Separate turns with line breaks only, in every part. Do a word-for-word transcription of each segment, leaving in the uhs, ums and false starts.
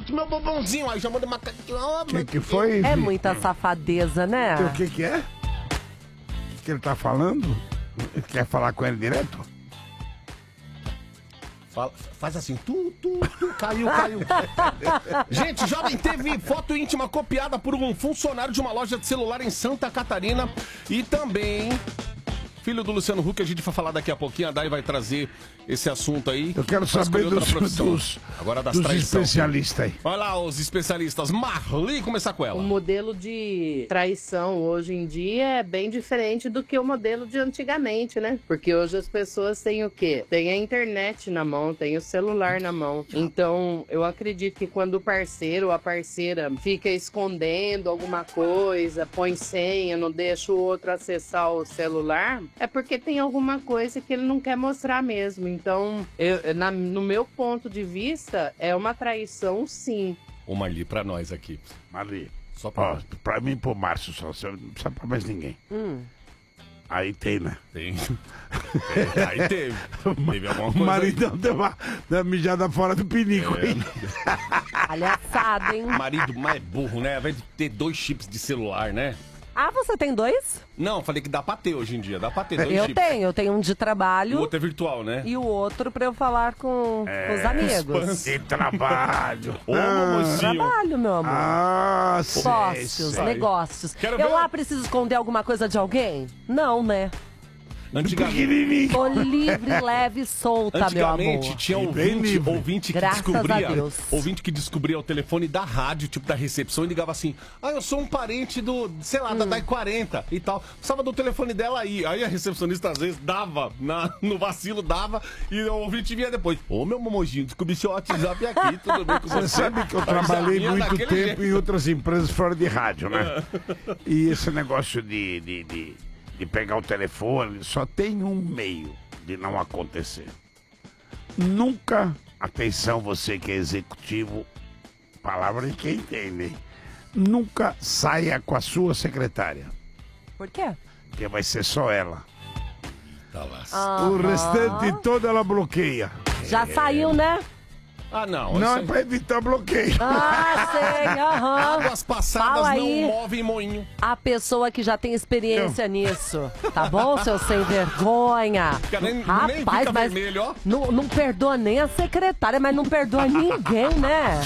meu bombonzinho. Aí já manda uma...
O que, que foi?
É muita safadeza, né?
O que que é? O que ele tá falando? Quer falar com ele direto?
Fala, faz assim, tu, tu, tu, caiu, caiu. Gente, jovem teve foto íntima copiada por um funcionário de uma loja de celular em Santa Catarina e também... Filho do Luciano Huck, a gente vai falar daqui a pouquinho, a Dai vai trazer esse assunto aí.
Eu quero saber dos, dos,
Agora das
dos
traição.
especialistas aí.
Olha lá os especialistas. Marli, começar com ela.
O modelo de traição hoje em dia é bem diferente do que o modelo de antigamente, né? Porque hoje as pessoas têm o quê? Tem a internet na mão, tem o celular na mão. Então, eu acredito que quando o parceiro ou a parceira fica escondendo alguma coisa, põe senha, não deixa o outro acessar o celular... É porque tem alguma coisa que ele não quer mostrar mesmo. Então, eu, na, no meu ponto de vista, é uma traição, sim.
Ô, Marli, pra nós aqui.
Marli,
só pra...
Ó, pra mim e pro Márcio só, não precisa pra mais ninguém.
Hum.
Aí tem, né?
Tem. É, aí teve. Teve alguma coisa.
O maridão deu uma, deu uma mijada fora do pinico,
é.
hein?
Palhaçada, hein?
Marido mais burro, né? Vai ter dois chips de celular, né?
Ah, você tem dois?
Não, falei que dá pra ter hoje em dia. Dá pra ter dois
eu
chips.
tenho, eu tenho um de trabalho.
O outro é virtual, né?
E o outro pra eu falar com,
É,
com os amigos.
De trabalho.
Ô,
Ah,
mocinho.
Trabalho, meu amor.
Ah, sei,
Sócios,
sei.
negócios.
Quero
eu
ver-
lá preciso esconder alguma coisa de alguém? Não, né?
Antigamente,
Pequenininho.
Tô livre, leve e solta, meu
antigamente
amor.
tinha
E bem
ouvinte,
livre.
ouvinte que
Graças
descobria.
a Deus.
Ouvinte que descobria o telefone da rádio, tipo da recepção, e ligava assim: ah, eu sou um parente do, sei lá, da
Hum.
Dai quarenta e tal. Precisava do telefone dela aí. Aí a recepcionista às vezes dava, na, no vacilo dava, e o ouvinte vinha depois. Ô, meu mamojinho, descobri seu WhatsApp aqui, tudo bem com você?
Você sabe que eu
Aí
trabalhei
já vinha
muito
daquele
tempo
jeito.
em outras empresas fora de rádio, né? E esse negócio de, de, de, de pegar o telefone só tem um meio de não acontecer. Nunca, atenção você que é executivo, palavra de quem entende, hein? Nunca saia com a sua secretária,
Por quê?
porque vai ser só ela.
Tá lá.
O restante todo ela bloqueia.
Já saiu, né?
Ah, não.
Não
isso
é
aí-
pra evitar bloqueio.
Ah, sei, aham.
Águas passadas
Fala
não
aí.
movem moinho.
A pessoa que já tem experiência nisso. Tá bom, seu sem vergonha?
Fica nem- nem
Rapaz,
fica
mas
vermelho, ó.
Não, não perdoa nem a secretária, mas não perdoa ninguém, né?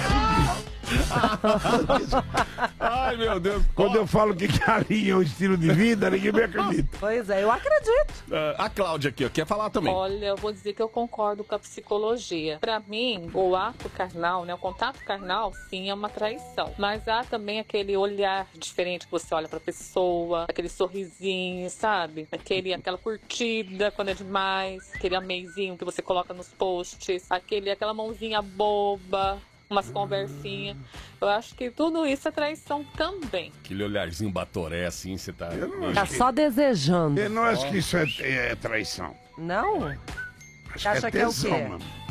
Ai, meu Deus.
Quando eu falo que carinho é um estilo de vida, ninguém me acredita.
Pois é, eu acredito.
Ah, a Cláudia aqui, ó, quer falar também.
Olha, eu vou dizer que eu concordo com a psicologia. Pra mim, o ato carnal, né, o contato carnal, sim, é uma traição. Mas há também aquele olhar diferente que você olha pra pessoa, aquele sorrisinho, sabe? Aquele, aquela curtida quando é demais, aquele ameizinho que você coloca nos posts, aquele, aquela mãozinha boba, umas conversinhas. Eu acho que tudo isso é traição também.
Aquele olharzinho batoré assim, você tá...
Eu não
Tá
acho que,
só desejando.
eu não acho que isso é, é traição.
Não?
Acho
Você acha que é o
tesão,
quê?
mano.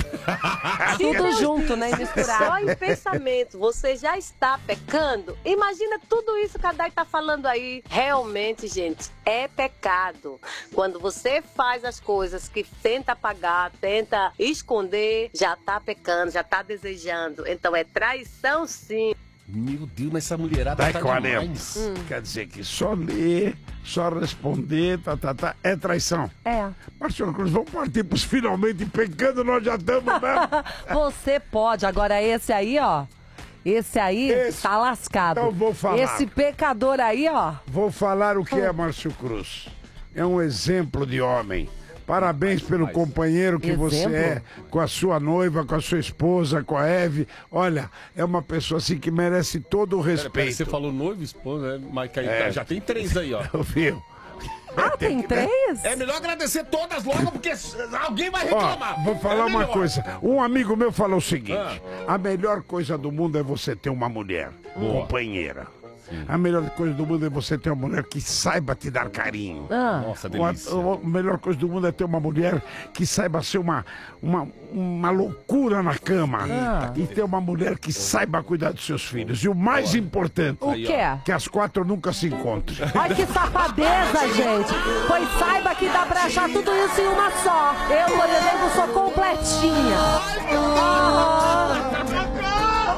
Tudo junto, né? E
Só
misturado.
em pensamento, você já está pecando? Imagina tudo isso que a Dai tá falando aí. Realmente, gente, é pecado. Quando você faz as coisas que tenta apagar, tenta esconder, já tá pecando, já tá desejando. Então é traição, sim.
Meu Deus, mas essa mulherada
Dai
tá
quarenta.
demais.
Quer dizer que só ler, só responder, tá, tá, tá, é traição.
É.
Marcelo Cruz, vamos partir pros finalmente pecando, nós já estamos mesmo.
Você pode. Agora esse aí, ó. Esse aí
Esse-
tá lascado.
Então vou falar.
Esse pecador aí, ó.
Vou falar o que é Márcio Cruz. É um exemplo de homem. Parabéns pelo companheiro que você
Exemplo?
é, com a sua noiva, com a sua esposa, com a Eve. Olha, é uma pessoa assim que merece todo o
Pera, pera,
respeito.
você falou noivo, esposa, né? Mas aí,
É.
já tem três aí, ó.
Viu?
Ah, tem três?
É melhor agradecer todas logo, porque alguém vai reclamar.
Ó, vou falar
É
uma
melhor.
coisa. Um amigo meu falou o seguinte: a melhor coisa do mundo é você ter uma mulher companheira. A melhor coisa do mundo é você ter uma mulher que saiba te dar carinho.
Ah,
Nossa,
Uma-
delícia.
A melhor coisa do mundo é ter uma mulher que saiba ser uma, uma, uma loucura na cama.
Ah.
E ter uma mulher que saiba cuidar dos seus filhos. E o mais importante,
o
Aí, ó.
quê?
que as quatro nunca se encontrem.
Olha que safadeza, gente. Pois saiba que dá pra achar tudo isso em uma só. Eu, por exemplo, sou completinha. Ah.